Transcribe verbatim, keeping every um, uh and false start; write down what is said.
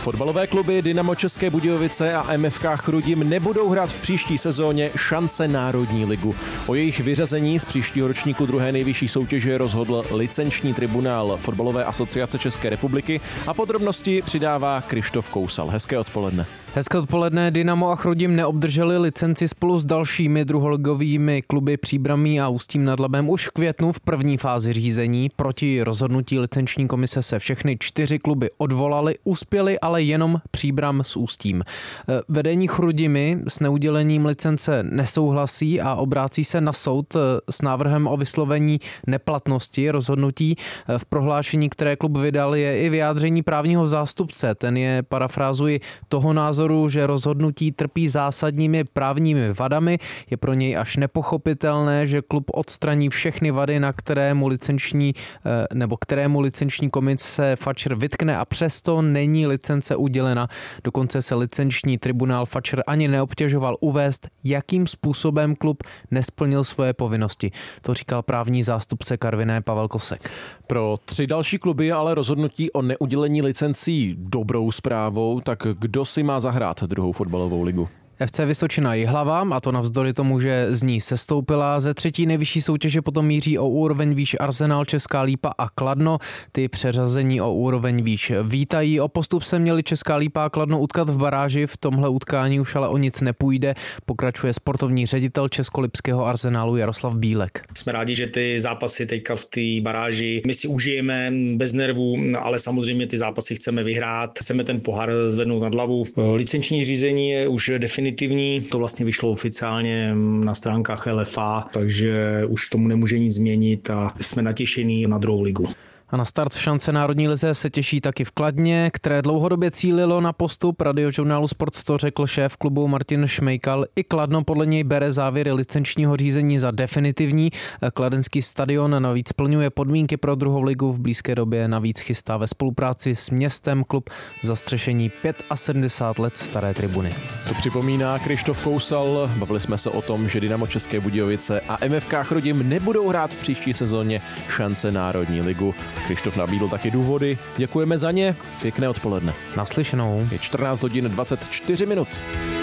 Fotbalové kluby Dynamo České Budějovice a M F K Chrudim nebudou hrát v příští sezóně šance Národní ligu. O jejich vyřazení z příštího ročníku druhé nejvyšší soutěže rozhodl licenční tribunál Fotbalové asociace České republiky a podrobnosti přidává Krištof Kousal. Hezké odpoledne. Hezké odpoledne. Dynamo a Chrudim neobdrželi licenci spolu s dalšími druholigovými kluby Příbramí a Ústím nad Labem už v květnu v první fázi řízení. Proti rozhodnutí licenční komise se všechny čtyři kluby odvolali, uspěli ale jenom Příbram s Ústím. Vedení Chrudimi s neudělením licence nesouhlasí a obrácí se na soud s návrhem o vyslovení neplatnosti rozhodnutí. V prohlášení, které klub vydal, je i vyjádření právního zástupce. Ten je, parafrázuji, toho názoru, že rozhodnutí trpí zásadními právními vadami. Je pro něj až nepochopitelné, že klub odstraní všechny vady, na kterému licenční nebo kterému licenční komise FAČR vytkne, a přesto není licence udělena. Dokonce se licenční tribunál FAČR ani neobtěžoval uvést, jakým způsobem klub nesplnil svoje povinnosti. To říkal právní zástupce Karviné Pavel Kosek. Pro tři další kluby je ale rozhodnutí o neudělení licencí dobrou zprávou, tak kdo si má zahrát druhou fotbalovou ligu? F C Vysočina Jihlava, a to navzdory tomu, že z ní sestoupila. Ze třetí nejvyšší soutěže potom míří o úroveň výš Arsenal, Česká Lípa a Kladno. Ty přeřazení o úroveň výš vítají. O postup se měli Česká Lípa a Kladno utkat v baráži. V tomhle utkání už ale o nic nepůjde. Pokračuje sportovní ředitel českolipského Arsenalu Jaroslav Bílek. Jsme rádi, že ty zápasy teďka v té baráži my si užijeme bez nervů, ale samozřejmě ty zápasy chceme vyhrát. Chceme ten pohár zvednout nad hlavu. Licenční řízení je už definitivní. To vlastně vyšlo oficiálně na stránkách L F A, takže už tomu nemůže nic změnit a jsme natěšení na druhou ligu. A na start šance Národní lize se těší taky v Kladně, které dlouhodobě cílilo na postup. Radiožurnálu Sport to řekl šéf klubu Martin Šmejkal. I Kladno podle něj bere závěry licenčního řízení za definitivní. Kladenský stadion navíc splňuje podmínky pro druhou ligu, v blízké době navíc chystá ve spolupráci s městem klub zastřešení sedmdesát pět let staré tribuny. To připomíná Krištof Kousal. Bavili jsme se o tom, že Dynamo České Budějovice a M F K Chrudim nebudou hrát v příští sezóně šance Národní ligu. Krištof nabídl taky důvody. Děkujeme za ně. Pěkné odpoledne. Naslyšenou. Je čtrnáct hodin dvacet čtyři minut.